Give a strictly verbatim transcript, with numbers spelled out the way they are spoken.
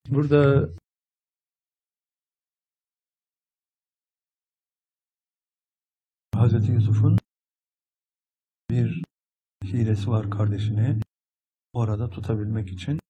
Burada Hazreti Yusuf'un bir hilesi var kardeşini orada tutabilmek için.